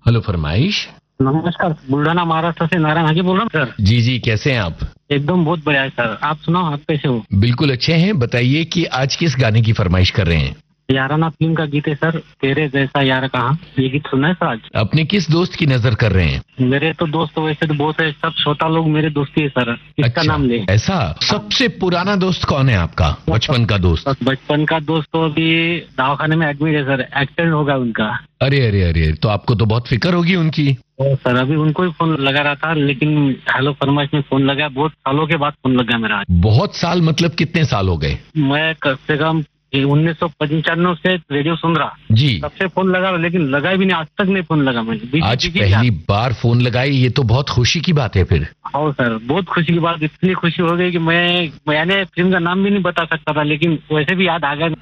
Hello फरमाइश। नमस्कार, बुल्ढाना महाराष्ट्र से नारायण हाजी बोल रहा हूँ सर। जी जी, कैसे हैं आप? एकदम बहुत बढ़िया है सर। आप सुनाओ, आप कैसे हो? बिल्कुल अच्छे हैं। बताइए कि आज किस गाने की फरमाइश कर रहे हैं? याराना फिल्म का गीत है सर, तेरे जैसा यार कहाँ। ये गीत सुना है सर आज। अपने किस दोस्त की नजर कर रहे हैं? मेरे तो दोस्त वैसे तो बहुत है, सब छोटा लोग मेरे दोस्ती है सर। किसका नाम ले? ऐसा? सबसे पुराना दोस्त कौन है आपका, बचपन का दोस्त? बचपन का दोस्त तो अभी दवाखाने में एडमिट है सर, एक्सीडेंट होगा उनका। अरे अरे अरे, तो आपको तो बहुत फिक्र होगी उनकी। तो सर अभी उनको ही फोन लगा रहा था, लेकिन हेलो फरमाइश में फोन लगा, बहुत सालों के बाद फोन लगा मेरा आज। बहुत साल मतलब कितने साल हो गए? मैं कम से कम 1995 से रेडियो सुन रहा जी। तब से फोन लगा, लेकिन लगा भी नहीं, आज तक नहीं फोन लगा मुझे। आज पहली बार फोन लगाई, ये तो बहुत खुशी की बात है फिर। हाँ सर, बहुत खुशी की बात। इतनी खुशी हो गई कि मैंने फिल्म का नाम भी नहीं बता सकता था, लेकिन वैसे भी याद आ गया।